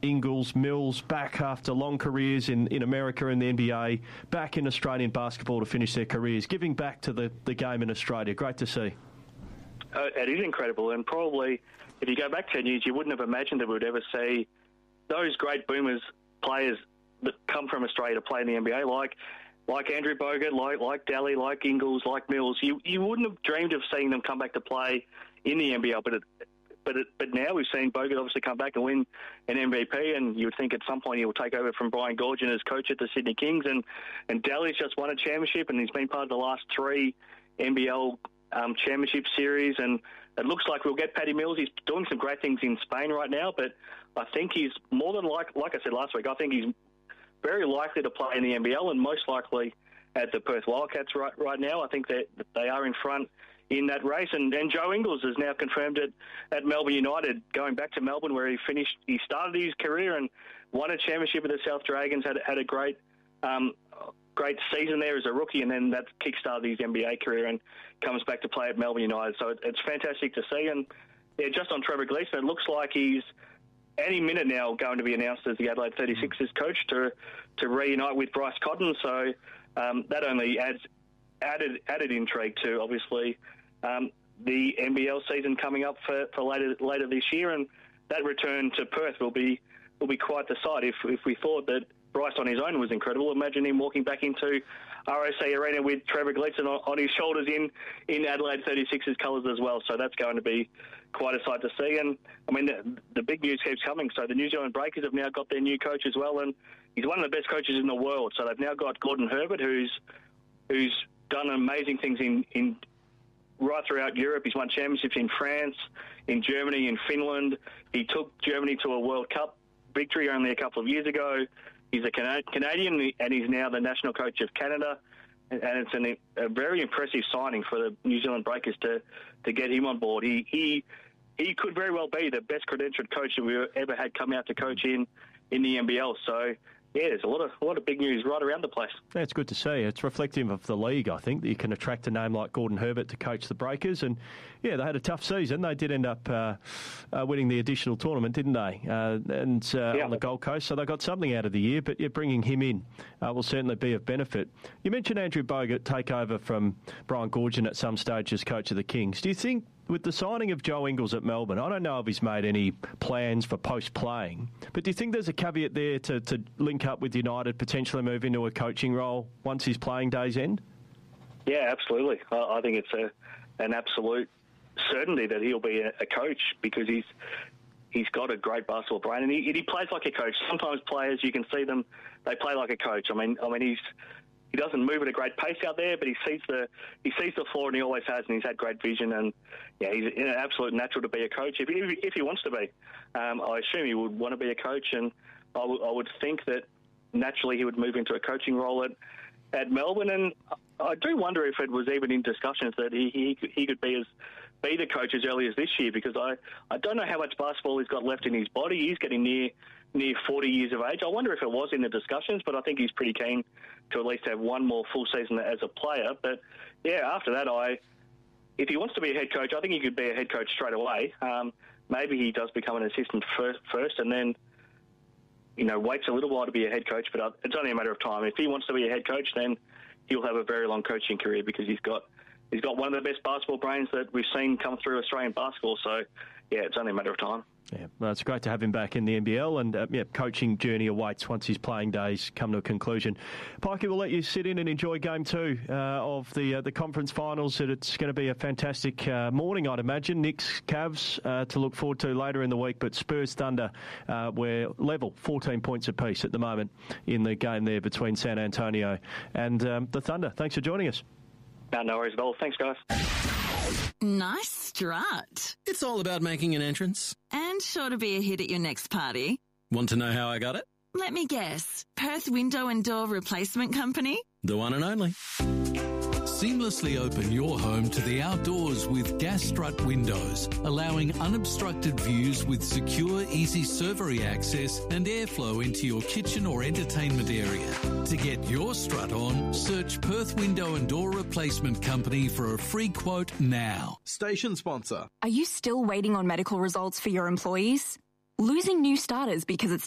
Ingles, Mills, back after long careers in America and the NBA, back in Australian basketball to finish their careers, giving back to the game in Australia. Great to see. It is incredible, and probably if you go back 10 years, you wouldn't have imagined that we would ever see those great boomers players that come from Australia to play in the NBA, like Andrew Bogut, like Daly, like Ingles, like Mills. You wouldn't have dreamed of seeing them come back to play in the NBL, but now we've seen Bogut obviously come back and win an MVP, and you would think at some point he will take over from Brian Goorjian as coach at the Sydney Kings, and Daly's just won a championship, and he's been part of the last 3 NBL championship series, and it looks like we'll get Patty Mills. He's doing some great things in Spain right now, but I think he's more than like I said last week, I think he's very likely to play in the NBL and most likely at the Perth Wildcats right now. I think that they are in front in that race, and Joe Ingles has now confirmed it at Melbourne United, going back to Melbourne where he started his career and won a championship with the South Dragons, had a great season there as a rookie, and then that kick-started his NBA career and comes back to play at Melbourne United. So it's fantastic to see. And yeah, just on Trevor Gleeson, it looks like he's any minute now going to be announced as the Adelaide 36ers coach to reunite with Bryce Cotton. So that only adds added intrigue to, obviously, the NBL season coming up for later this year, and that return to Perth will be quite the sight. If we thought that Bryce on his own was incredible, imagine him walking back into ROC Arena with Trevor Gleeson on his shoulders in Adelaide 36ers colours as well. So that's going to be quite a sight to see. And I mean, the big news keeps coming. So the New Zealand Breakers have now got their new coach as well, and he's one of the best coaches in the world. So they've now got Gordon Herbert, who's done amazing things in right throughout Europe. He's won championships in France, in Germany, in Finland. He took Germany to a World Cup victory only a couple of years ago. He's a Canadian, and he's now the national coach of Canada. And it's a very impressive signing for the New Zealand Breakers to get him on board. He could very well be the best credentialed coach that we've ever had come out to coach in the NBL. So yeah, there's a lot of big news right around the place. Yeah, it's good to see. It's reflective of the league, I think, that you can attract a name like Gordon Herbert to coach the Breakers. And yeah, they had a tough season. They did end up winning the additional tournament, didn't they? On the Gold Coast. So they got something out of the year. But yeah, bringing him in will certainly be of benefit. You mentioned Andrew Bogut take over from Brian Goorjian at some stage as coach of the Kings. Do you think, with the signing of Joe Ingles at Melbourne, I don't know if he's made any plans for post-playing, but do you think there's a caveat there to link up with United, potentially move into a coaching role once his playing days end? Yeah, absolutely. I think it's an absolute certainty that he'll be a coach, because he's got a great basketball brain, and he plays like a coach. Sometimes players, you can see them, they play like a coach. I mean, he doesn't move at a great pace out there, but he sees the floor, and he always has, and he's had great vision, and yeah, he's an absolute natural to be a coach if he wants to be. I assume he would want to be a coach, and I would think that naturally he would move into a coaching role at Melbourne. And I do wonder if it was even in discussions that he could be the coach as early as this year, because I don't know how much basketball he's got left in his body. He's getting near 40 years of age. I wonder if it was in the discussions, but I think he's pretty keen to at least have one more full season as a player. But yeah, after that, if he wants to be a head coach, I think he could be a head coach straight away. Maybe he does become an assistant first, and then waits a little while to be a head coach. But it's only a matter of time. If he wants to be a head coach, then he'll have a very long coaching career, because he's got one of the best basketball brains that we've seen come through Australian basketball. So yeah, it's only a matter of time. Yeah, well, it's great to have him back in the NBL, and coaching journey awaits once his playing days come to a conclusion. Pikey, we'll let you sit in and enjoy Game 2 of the conference finals. It's going to be a fantastic morning, I'd imagine. Knicks, Cavs to look forward to later in the week, but Spurs, Thunder, we're level, 14 points apiece at the moment in the game there between San Antonio and the Thunder. Thanks for joining us. No worries at all. Thanks, guys. Nice strut. It's all about making an entrance. And sure to be a hit at your next party. Want to know how I got it? Let me guess. Perth Window and Door Replacement Company? The one and only. Seamlessly open your home to the outdoors with Gas Strut windows, allowing unobstructed views with secure, easy servery access and airflow into your kitchen or entertainment area. To get your strut on, search Perth Window and Door Replacement Company for a free quote now. Station sponsor. Are you still waiting on medical results for your employees? Losing new starters because it's